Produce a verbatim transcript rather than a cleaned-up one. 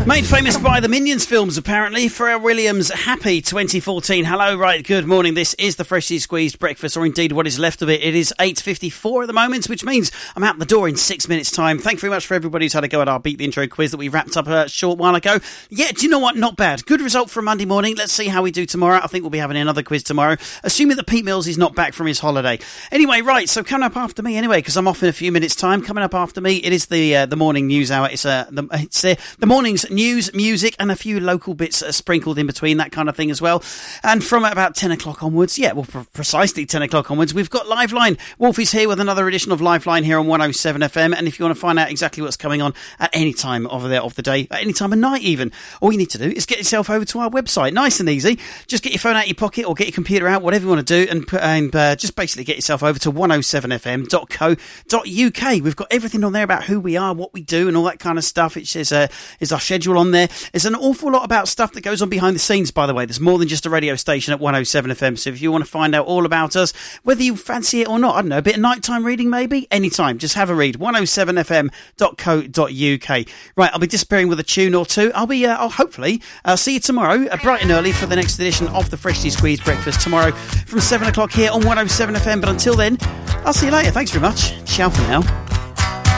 Made famous by the Minions films, apparently. Pharrell Williams, Happy twenty fourteen. Hello, right, good morning. This is the Freshly Squeezed Breakfast, or indeed what is left of it. It is eight fifty-four at the moment, which means I'm out the door in six minutes' time. Thank you very much for everybody who's had a go at our Beat the Intro quiz that we wrapped up a short while ago. Yeah, do you know what? Not bad. Good result for a Monday morning. Let's see how we do tomorrow. I think we'll be having another quiz tomorrow, assuming that Pete Mills is not back from his holiday. Anyway, right, so coming up after me anyway, because I'm off in a few minutes' time. Coming up after me, it is the uh, the morning news hour. It's, uh, the, it's uh, the morning's news, music, and a few local bits uh, sprinkled in between, that kind of thing as well. And from about ten o'clock onwards, yeah, well, pr- precisely ten o'clock onwards, we've got Liveline. Wolfie's here with another edition of Liveline here on one oh seven F M. And if you want to find out exactly what's going on at any time of the, of the day, at any time of night even, all you need to do is get yourself over to our website. Nice and easy. Just get your phone out of your pocket or get your computer out, whatever you want to do, and, and uh, just basically get yourself over to one oh seven f m dot co dot u k. We've got everything on there about who we are, what we do, and all that kind of stuff. It's is, uh, is our schedule on there. There's an awful lot about stuff that goes on behind the scenes, by the way. There's more than just a radio station at one oh seven F M. So if you want to find out all about us, whether you fancy it or not, I don't know, a bit of nighttime reading maybe, anytime, just have a read. one oh seven f m dot co dot u k. Right, I'll be disappearing with a tune or two. I'll be, uh, I'll hopefully uh, see you tomorrow, uh, bright and early, for the next edition of the Freshly Squeezed Breakfast tomorrow from seven o'clock here on one oh seven F M. But until then, I'll see you later. Thanks very much. Ciao for now.